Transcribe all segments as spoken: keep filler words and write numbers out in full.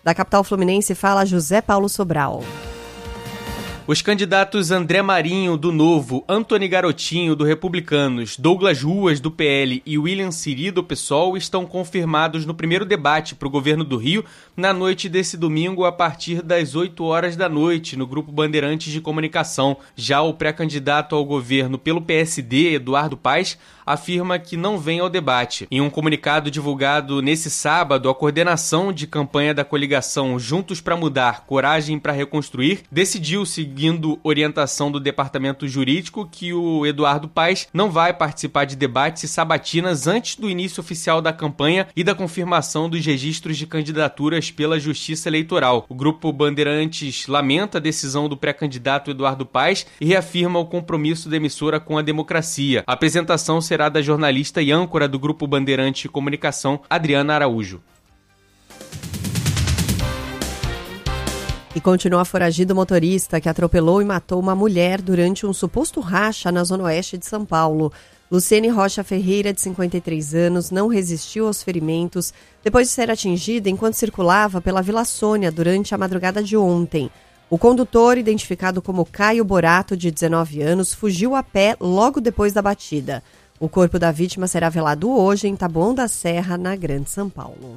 Da capital fluminense fala José Paulo Sobral. Os candidatos André Marinho, do Novo, Antony Garotinho, do Republicanos, Douglas Ruas, do P L e William Siri, do PSOL, estão confirmados no primeiro debate para o governo do Rio, na noite desse domingo, a partir das oito horas da noite, no Grupo Bandeirantes de Comunicação. Já o pré-candidato ao governo pelo P S D, Eduardo Paes, afirma que não vem ao debate. Em um comunicado divulgado nesse sábado, a coordenação de campanha da coligação Juntos para Mudar, Coragem para Reconstruir, decidiu, seguindo orientação do departamento jurídico, que o Eduardo Paes não vai participar de debates e sabatinas antes do início oficial da campanha e da confirmação dos registros de candidaturas pela Justiça Eleitoral. O Grupo Bandeirantes lamenta a decisão do pré-candidato Eduardo Paes e reafirma o compromisso da emissora com a democracia. A apresentação será da jornalista e âncora do Grupo Bandeirantes de Comunicação, Adriana Araújo. E continua foragido o motorista que atropelou e matou uma mulher durante um suposto racha na zona oeste de São Paulo. Luciene Rocha Ferreira, de cinquenta e três anos, não resistiu aos ferimentos depois de ser atingida enquanto circulava pela Vila Sônia durante a madrugada de ontem. O condutor, identificado como Caio Borato, de dezenove anos, fugiu a pé logo depois da batida. O corpo da vítima será velado hoje em Taboão da Serra, na Grande São Paulo.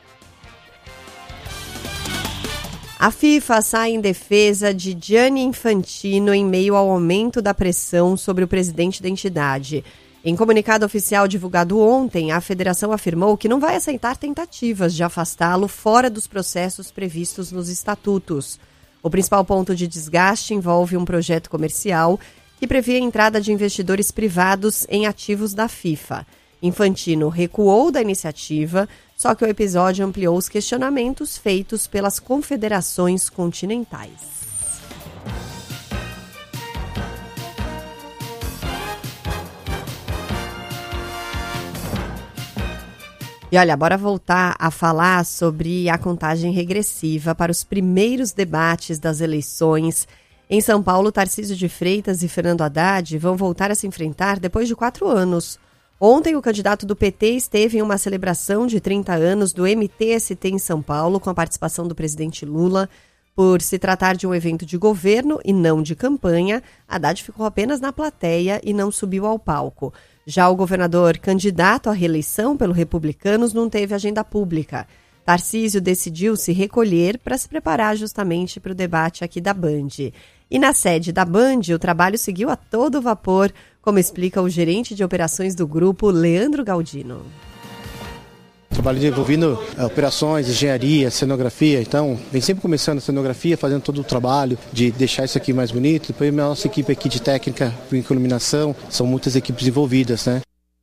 A FIFA sai em defesa de Gianni Infantino em meio ao aumento da pressão sobre o presidente da entidade. Em comunicado oficial divulgado ontem, a federação afirmou que não vai aceitar tentativas de afastá-lo fora dos processos previstos nos estatutos. O principal ponto de desgaste envolve um projeto comercial que prevê a entrada de investidores privados em ativos da FIFA. Infantino recuou da iniciativa, só que o episódio ampliou os questionamentos feitos pelas confederações continentais. E olha, bora voltar a falar sobre a contagem regressiva para os primeiros debates das eleições. Em São Paulo, Tarcísio de Freitas e Fernando Haddad vão voltar a se enfrentar depois de quatro anos. Ontem, o candidato do P T esteve em uma celebração de trinta anos do M T S T em São Paulo, com a participação do presidente Lula. Por se tratar de um evento de governo e não de campanha, Haddad ficou apenas na plateia e não subiu ao palco. Já o governador candidato à reeleição pelo Republicanos não teve agenda pública. Tarcísio decidiu se recolher para se preparar justamente para o debate aqui da Band. E na sede da Band, o trabalho seguiu a todo vapor, como explica o gerente de operações do grupo, Leandro Galdino. Trabalho envolvendo é, operações, engenharia, cenografia, então vem sempre começando a cenografia, fazendo todo o trabalho de deixar isso aqui mais bonito. Depois a nossa equipe aqui de técnica, iluminação, são muitas equipes envolvidas, né?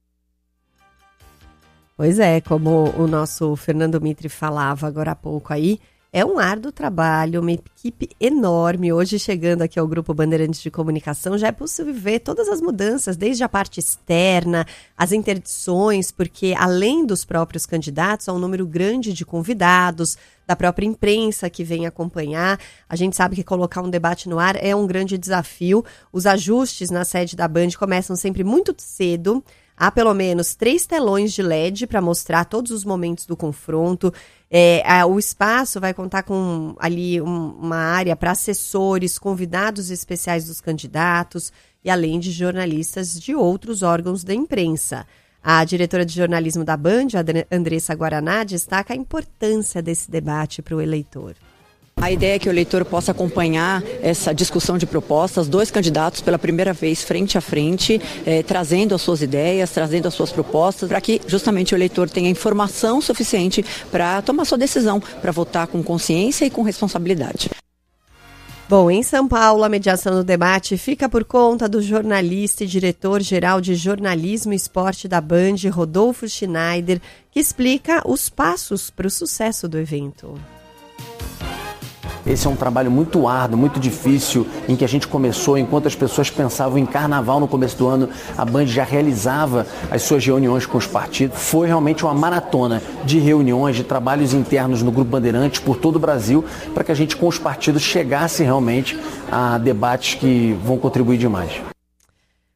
Pois é, como o nosso Fernando Mitre falava agora há pouco aí, é um árduo trabalho, uma equipe enorme. Hoje, chegando aqui ao Grupo Bandeirantes de Comunicação, já é possível ver todas as mudanças, desde a parte externa, as interdições, porque além dos próprios candidatos, há um número grande de convidados, da própria imprensa que vem acompanhar. A gente sabe que colocar um debate no ar é um grande desafio. Os ajustes na sede da Band começam sempre muito cedo. Há pelo menos três telões de L E D para mostrar todos os momentos do confronto. É, a, o espaço vai contar com ali um, uma área para assessores, convidados especiais dos candidatos e além de jornalistas de outros órgãos da imprensa. A diretora de jornalismo da Band, a Andressa Guaraná, destaca a importância desse debate para o eleitor. A ideia é que o eleitor possa acompanhar essa discussão de propostas, dois candidatos pela primeira vez frente a frente, eh, trazendo as suas ideias, trazendo as suas propostas, para que justamente o eleitor tenha informação suficiente para tomar sua decisão, para votar com consciência e com responsabilidade. Bom, em São Paulo, a mediação do debate fica por conta do jornalista e diretor-geral de jornalismo e esporte da Band, Rodolfo Schneider, que explica os passos para o sucesso do evento. Esse é um trabalho muito árduo, muito difícil, em que a gente começou, enquanto as pessoas pensavam em carnaval no começo do ano, a Band já realizava as suas reuniões com os partidos. Foi realmente uma maratona de reuniões, de trabalhos internos no Grupo Bandeirantes por todo o Brasil, para que a gente com os partidos chegasse realmente a debates que vão contribuir demais.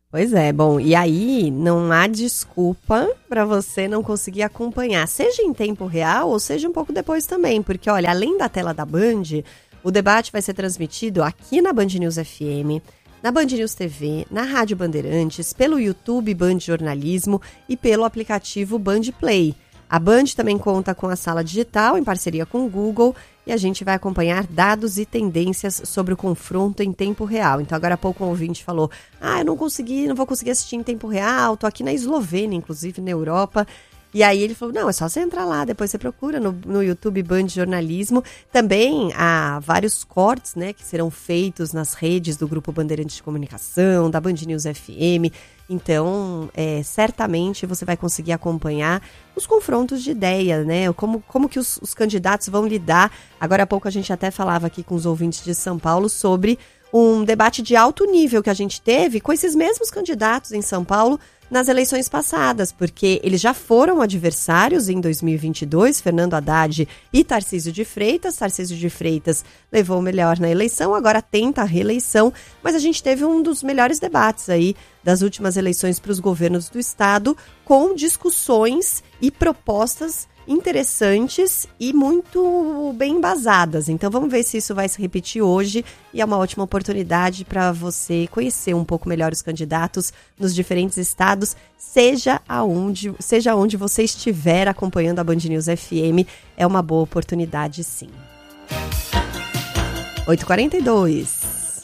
Pois é, bom, e aí não há desculpa para você não conseguir acompanhar, seja em tempo real ou seja um pouco depois também, porque olha, além da tela da Band, o debate vai ser transmitido aqui na Band News F M, na Band News T V, na Rádio Bandeirantes, pelo YouTube Band Jornalismo e pelo aplicativo Band Play. A Band também conta com a sala digital em parceria com o Google e a gente vai acompanhar dados e tendências sobre o confronto em tempo real. Então agora há pouco um ouvinte falou, ah, eu não consegui, não vou conseguir assistir em tempo real, tô aqui na Eslovênia, inclusive na Europa. E aí ele falou, não, é só você entrar lá, depois você procura no, no YouTube Band Jornalismo. Também há vários cortes, né, que serão feitos nas redes do Grupo Bandeirantes de Comunicação, da Band News F M. Então, é, certamente você vai conseguir acompanhar os confrontos de ideia, né? Como, como que os, os candidatos vão lidar. Agora há pouco a gente até falava aqui com os ouvintes de São Paulo sobre um debate de alto nível que a gente teve com esses mesmos candidatos em São Paulo nas eleições passadas, porque eles já foram adversários em dois mil e vinte e dois, Fernando Haddad e Tarcísio de Freitas. Tarcísio de Freitas levou o melhor na eleição, agora tenta a reeleição, mas a gente teve um dos melhores debates aí das últimas eleições para os governos do estado, com discussões e propostas interessantes e muito bem embasadas. Então vamos ver se isso vai se repetir hoje e é uma ótima oportunidade para você conhecer um pouco melhor os candidatos nos diferentes estados, seja aonde, seja onde você estiver acompanhando a Band News F M, é uma boa oportunidade sim. oito e quarenta e dois.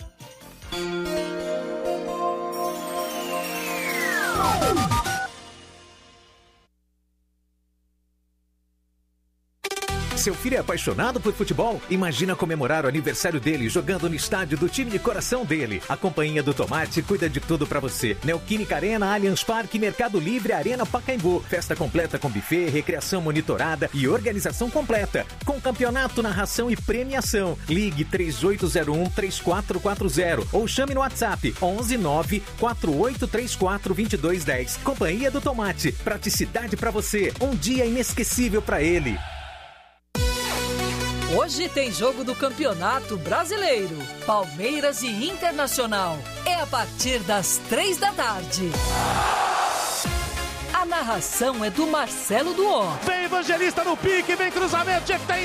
Seu filho é apaixonado por futebol? Imagina comemorar o aniversário dele jogando no estádio do time de coração dele. A Companhia do Tomate cuida de tudo pra você. Neoquímica Arena, Allianz Parque, Mercado Livre, Arena Pacaembu. Festa completa com buffet, recreação monitorada e organização completa. Com campeonato, narração e premiação. Ligue três oito zero um, três quatro quatro zero ou chame no WhatsApp onze nove quatro oito três quatro dois dois um zero. Companhia do Tomate. Praticidade pra você. Um dia inesquecível pra ele. Hoje tem jogo do Campeonato Brasileiro, Palmeiras e Internacional. É a partir das três da tarde. A narração é do Marcelo Duó. Vem Evangelista no pique, vem cruzamento, tinha que tá